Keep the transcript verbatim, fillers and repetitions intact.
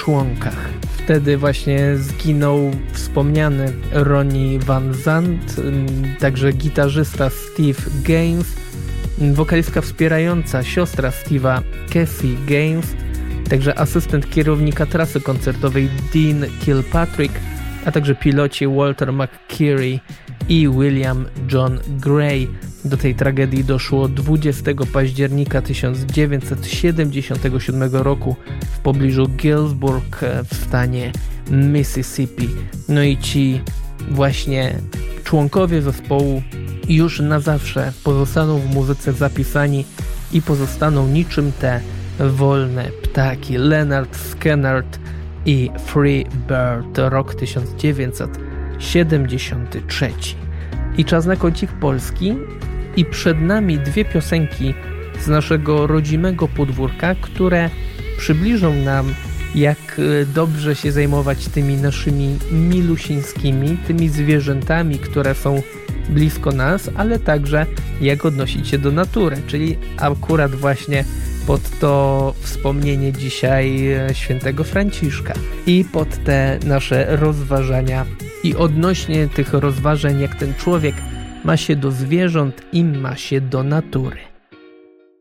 członkach. Wtedy właśnie zginął wspomniany Ronnie Van Zant, także gitarzysta Steve Gaines, wokalistka wspierająca, siostra Steve'a Cassie Gaines, także asystent kierownika trasy koncertowej Dean Kilpatrick, a także piloci Walter McCreary i William John Gray. Do tej tragedii doszło dwudziestego października tysiąc dziewięćset siedemdziesiątego siódmego roku w pobliżu Galesburg w stanie Mississippi. No i ci właśnie członkowie zespołu już na zawsze pozostaną w muzyce zapisani i pozostaną niczym te wolne ptaki. Leonard Skinner i Free Bird, rok tysiąc dziewięćset siedemdziesiąty trzeci. I czas na kącik polski i przed nami dwie piosenki z naszego rodzimego podwórka, które przybliżą nam, jak dobrze się zajmować tymi naszymi milusińskimi, tymi zwierzętami, które są blisko nas, ale także jak odnosić się do natury, czyli akurat właśnie pod to wspomnienie dzisiaj świętego Franciszka i pod te nasze rozważania i odnośnie tych rozważań, jak ten człowiek ma się do zwierząt i ma się do natury.